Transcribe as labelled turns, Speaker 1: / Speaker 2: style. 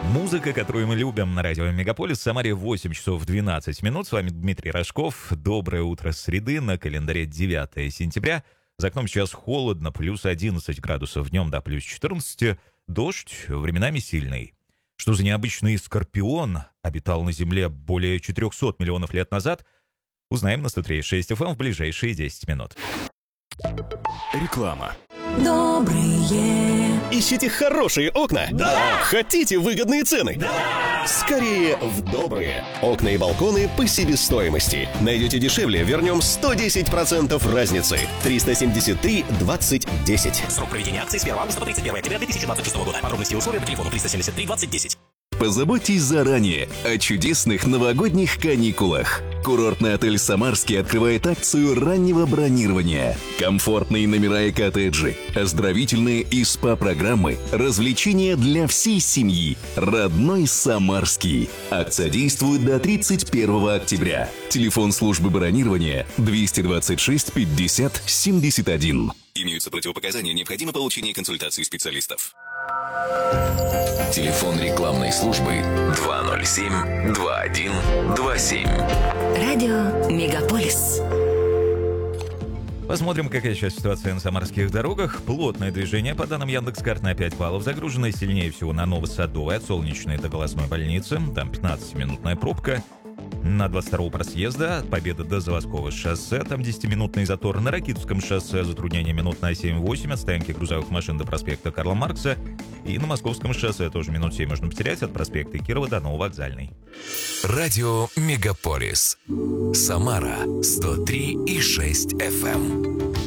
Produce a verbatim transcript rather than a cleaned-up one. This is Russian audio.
Speaker 1: Музыка, которую мы любим на радио Мегаполис. В Самаре восемь часов двенадцать минут. С вами Дмитрий Рожков. Доброе утро среды. На календаре девятое сентября. За окном сейчас холодно, плюс одиннадцать градусов. Днем до плюс четырнадцать. Дождь временами сильный. Что за необычный скорпион обитал на Земле более четырехсот миллионов лет назад, узнаем на сто три и шесть эф эм в ближайшие десять минут.
Speaker 2: Реклама.
Speaker 3: Добрые.
Speaker 4: Ищите хорошие окна?
Speaker 3: Да!
Speaker 4: Хотите выгодные цены?
Speaker 3: Да!
Speaker 4: Скорее в Добрые. Окна и балконы по себестоимости. Найдете дешевле, вернем сто десять процентов разницы. триста семьдесят три двадцать десять.
Speaker 5: Срок проведения акции с первого августа по тридцать первое октября две тысячи двадцать шестого года. Подробности и условия по телефону триста семьдесят три двадцать десять.
Speaker 2: Позаботьтесь заранее о чудесных новогодних каникулах. Курортный отель «Самарский» открывает акцию раннего бронирования. Комфортные номера и коттеджи, оздоровительные и СПА-программы, развлечения для всей семьи. Родной «Самарский». Акция действует до тридцать первого октября. Телефон службы бронирования двести двадцать шесть пятьдесят семьдесят один. Имеются противопоказания, необходимо получение консультации специалистов. Телефон рекламной службы два ноль семь два один два семь.
Speaker 3: Радио Мегаполис.
Speaker 1: Посмотрим, какая сейчас ситуация на самарских дорогах. Плотное движение, по данным Яндекс.Карт, на пять баллов. Загружено сильнее всего на Новосадовой, от Солнечной до Голосной больницы. Там пятнадцатиминутная пробка. На двадцать второго просъезда от Победы до Заводского шоссе. Там десятиминутный затор. На Ракитовском шоссе затруднение минут на семь-восемь. От стоянки грузовых машин до проспекта Карла Маркса. И на Московском шоссе тоже минут семь можно потерять от проспекта Кирова до Нововокзальной.
Speaker 6: Радио Мегаполис. Самара сто три и шесть эф эм.